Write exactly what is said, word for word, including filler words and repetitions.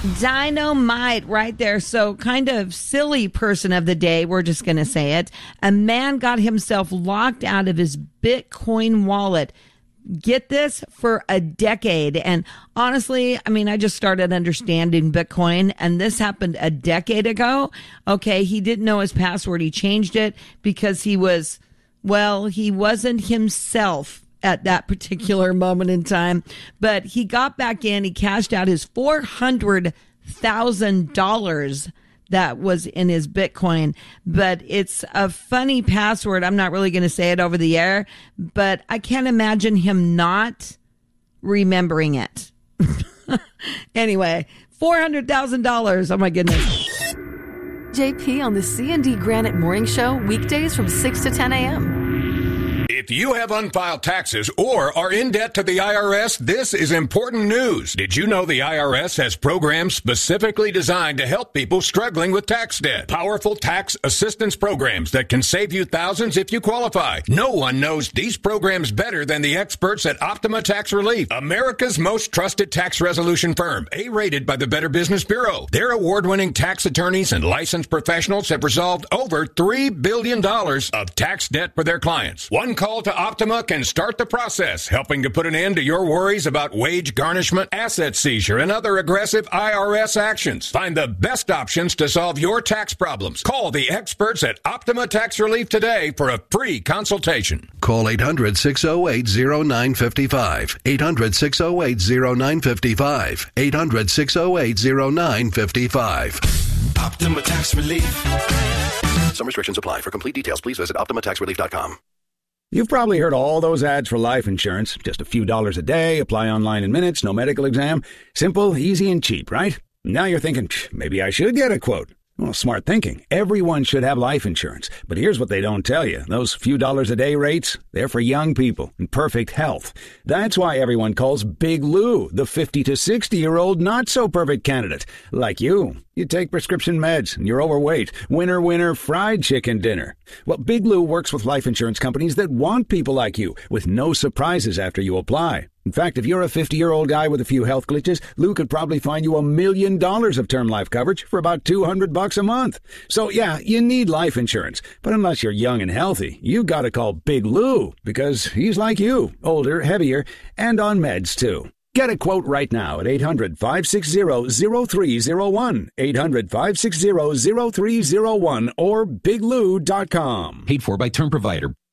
Dynamite right there. So kind of silly person of the day. We're just going to say it. A man got himself locked out of his Bitcoin wallet. Get this, for a decade. And honestly, I mean, I just started understanding Bitcoin, and this happened a decade ago. Okay, he didn't know his password. He changed it because he was, well, he wasn't himself at that particular moment in time. But he got back in. He cashed out his four hundred thousand dollars that was in his Bitcoin. But it's a funny password. I'm not really going to say it over the air, but I can't imagine him not remembering it. Anyway, four hundred thousand dollars. Oh my goodness. J P on the C and D Granite Morning Show, weekdays from six to ten a.m. If you have unfiled taxes or are in debt to the I R S, this is important news. Did you know the I R S has programs specifically designed to help people struggling with tax debt? Powerful tax assistance programs that can save you thousands if you qualify. No one knows these programs better than the experts at Optima Tax Relief, America's most trusted tax resolution firm, A-rated by the Better Business Bureau. Their award-winning tax attorneys and licensed professionals have resolved over three billion dollars of tax debt for their clients. One call to Optima can start the process, helping to put an end to your worries about wage garnishment, asset seizure, and other aggressive I R S actions. Find the best options to solve your tax problems. Call the experts at Optima Tax Relief today for a free consultation. Call eight hundred, six oh eight, oh nine five five. eight hundred, six oh eight, oh nine five five. eight hundred, six oh eight, oh nine five five. Optima Tax Relief. Some restrictions apply. For complete details, please visit optima tax relief dot com. You've probably heard all those ads for life insurance. Just a few dollars a day, apply online in minutes, no medical exam. Simple, easy, and cheap, right? Now you're thinking, maybe I should get a quote. Well, smart thinking. Everyone should have life insurance. But here's what they don't tell you. Those few dollars a day rates, they're for young people in perfect health. That's why everyone calls Big Lou the fifty to sixty-year-old not-so-perfect candidate. Like you. You take prescription meds, and you're overweight. Winner, winner, fried chicken dinner. Well, Big Lou works with life insurance companies that want people like you, with no surprises after you apply. In fact, if you're a fifty-year-old guy with a few health glitches, Lou could probably find you a million dollars of term life coverage for about two hundred bucks a month. So, yeah, you need life insurance. But unless you're young and healthy, you gotta call Big Lou, because he's like you, older, heavier, and on meds, too. Get a quote right now at eight hundred, five six zero, zero three zero one, eight hundred, five six zero, zero three zero one, or big lou dot com. Paid for by Term Provider.